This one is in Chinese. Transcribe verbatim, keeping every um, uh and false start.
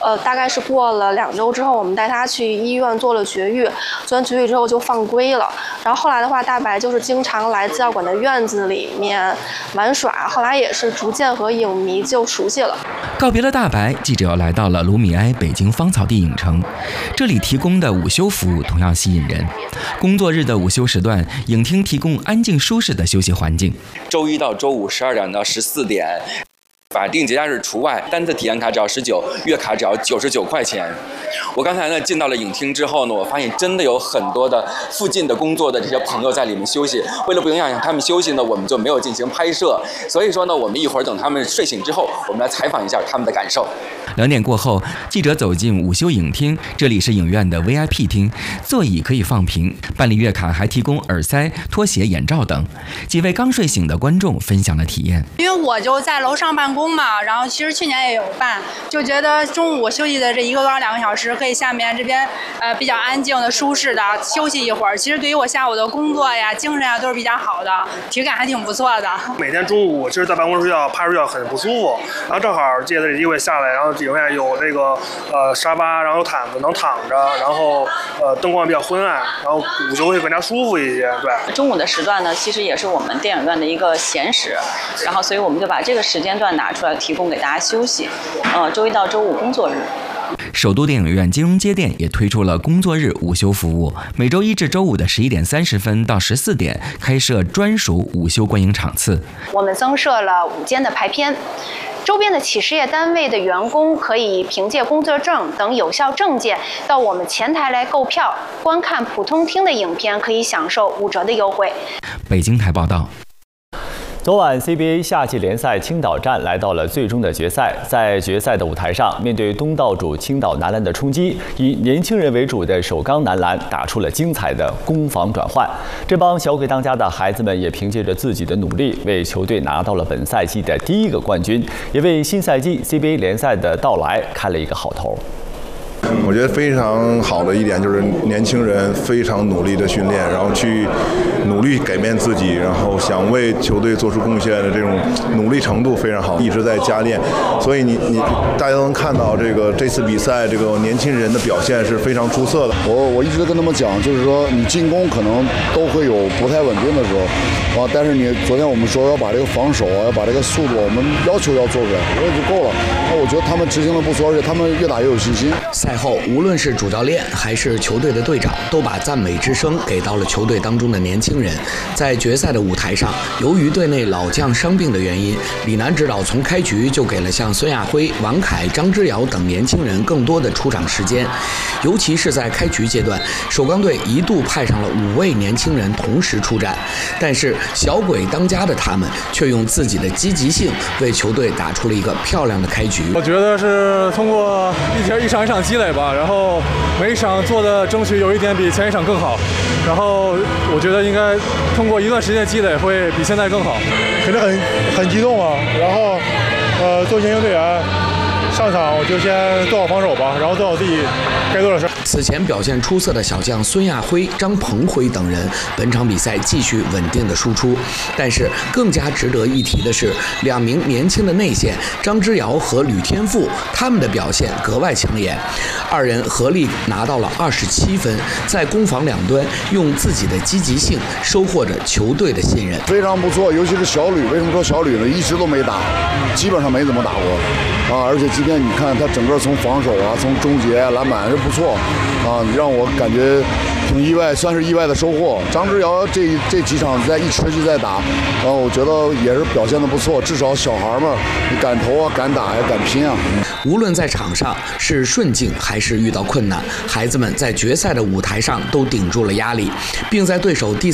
呃，大概是过了两周之后，我们带他去医院做了绝育，做完绝育之后就放归了。然后后来的话，大白就是经常来资料馆的院子里面玩耍，后来也是逐渐和影迷就熟悉了。 告别了大白，记者又来到了卢米埃北京芳草地影城，这里提供的午休服务同样吸引人。工作日的午休时段，影厅提供安静舒适的休息环境。 周一到周五十二点到十四点。法定节假日除外，单次体验卡只要十九，月卡只要九十九块钱。我刚才呢进到了影厅之后呢，我发现真的有很多的附近的工作的这些朋友在里面休息。为了不影响他们休息呢，我们就没有进行拍摄。所以说呢，我们一会儿等他们睡醒之后，我们来采访一下他们的感受。 两点过后，记者走进午休影厅，这里是影院的 V I P 厅，座椅可以放平，办理月卡还提供耳塞、拖鞋、眼罩等。几位刚睡醒的观众分享了体验。 因为我就在楼上办公嘛，然后其实去年也有办，就觉得中午休息的这一个多两个小时，可以下面这边呃比较安静的、舒适的休息一会儿。其实对于我下午的工作呀、精神呀都是比较好的，体感还挺不错的。 每天中午其实，在办公室睡觉、趴睡觉很不舒服，然后正好借着这机会下来，然后影院有这个呃沙发，然后有毯子能躺着，然后呃灯光比较昏暗，然后午休会更加舒服一些。对， 中午的时段呢，其实也是我们电影院的一个闲时，然后所以我们就把这个时间段拿出来提供给大家休息。呃，周一到周五工作日。 首都电影院金融街店也推出了工作日午休服务，每周一至周五的十一点三十分到十四点开设专属午休观影场次。 我们增设了午间的排片。周边的企事业单位的员工可以凭借工作证等有效证件到我们前台来购票，观看普通厅的影片可以享受五折的优惠。 北京台报道。 昨晚 C B A 夏季联赛青岛站来到了最终的决赛，在决赛的舞台上，面对东道主青岛男篮的冲击，以年轻人为主的首钢男篮打出了精彩的攻防转换。这帮小鬼当家的孩子们也凭借着自己的努力，为球队拿到了本赛季的第一个冠军，也为新赛季 C B A 联赛的到来开了一个好头。 我觉得非常好的一点就是年轻人非常努力的训练，然后去努力改变自己，然后想为球队做出贡献的这种努力程度非常好，一直在加练。所以你你大家都能看到这个这次比赛这个年轻人的表现是非常出色的。 我我一直跟他们讲，就是说你进攻可能都会有不太稳定的时候啊，但是你昨天我们说要把这个防守啊，要把这个速度，我们要求要做出来，我也就够了。那我觉得他们执行的不错，而且他们越打越有信心。 赛后，无论是主教练还是球队的队长，都把赞美之声给到了球队当中的年轻人。在决赛的舞台上，由于队内老将伤病的原因，李楠指导从开局就给了像孙亚辉、王凯、张之尧等年轻人更多的出场时间。尤其是在开局阶段，首钢队一度派上了五位年轻人同时出战，但是小鬼当家的他们却用自己的积极性为球队打出了一个漂亮的开局。 我觉得是通过一天一场一场积累吧，然后每一场做的争取有一点比前一场更好，然后我觉得应该通过一段时间积累会比现在更好。 肯定很很激动啊，然后呃，作为年轻队员上场我就先做好防守吧，然后做好自己该做的事。 此前表现出色的小将孙亚辉、张鹏辉等人，本场比赛继续稳定的输出。但是更加值得一提的是，两名年轻的内线张之尧和吕天赋，他们的表现格外抢眼，二人合力拿到了二十七分，在攻防两端用自己的积极性收获着球队的信任， 非常不错。尤其是小吕，为什么说小吕呢？一直都没打，基本上没怎么打过啊，而且今天你看他整个从防守啊，从终结啊、篮板是不错啊，让我感觉挺意外，算是意外的收获。张之尧这这几场在一持续在打，啊，我觉得也是表现的不错，至少小孩们你敢投啊，敢打呀，敢拼啊。 无论在场上是顺境还是遇到困难，孩子们在决赛的舞台上都顶住了压力，并在对手第